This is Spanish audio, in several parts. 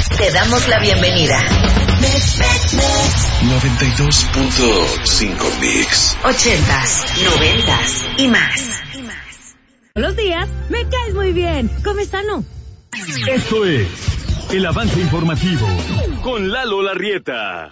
Te damos la bienvenida. 92.5 Mix. 80s, 90s y más. Buenos días, me caes muy bien. ¿Cómo están, no? Esto es el avance informativo con Lalo Larrieta.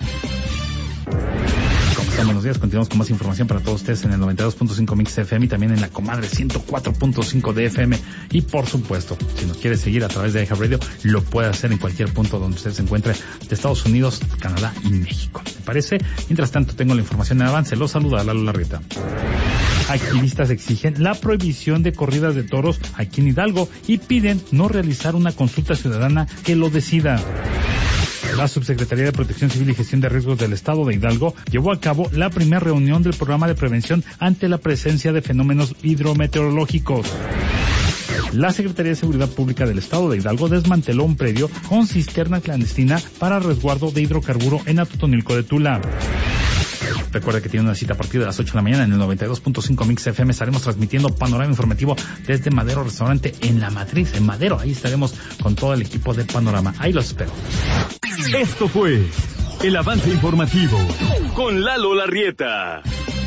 Buenos días, continuamos con más información para todos ustedes en el 92.5 Mix FM y también en la comadre 104.5 de FM. Y por supuesto, si nos quiere seguir a través de iHeartRadio, lo puede hacer en cualquier punto donde usted se encuentre de Estados Unidos, Canadá y México. ¿Te parece? Mientras tanto, tengo la información en avance. Los saluda Lalo Larrieta. Activistas exigen la prohibición de corridas de toros aquí en Hidalgo y piden no realizar una consulta ciudadana que lo decida. La Subsecretaría de Protección Civil y Gestión de Riesgos del Estado de Hidalgo llevó a cabo la primera reunión del programa de prevención ante la presencia de fenómenos hidrometeorológicos. La Secretaría de Seguridad Pública del Estado de Hidalgo desmanteló un predio con cisterna clandestina para resguardo de hidrocarburo en Atotonilco de Tula. Recuerda que tiene una cita a partir de las 8 de la mañana en el 92.5 Mix FM. Estaremos transmitiendo panorama informativo desde Madero Restaurante en La Matriz, en Madero. Ahí estaremos con todo el equipo de Panorama. Ahí los espero. Esto fue el avance informativo con Lalo Larrieta.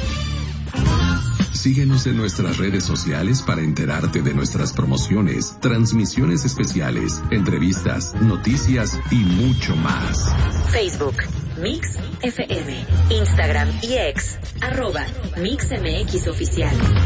Síguenos en nuestras redes sociales para enterarte de nuestras promociones, transmisiones especiales, entrevistas, noticias y mucho más. Facebook, Mix FM, Instagram y X, @MixMX Oficial.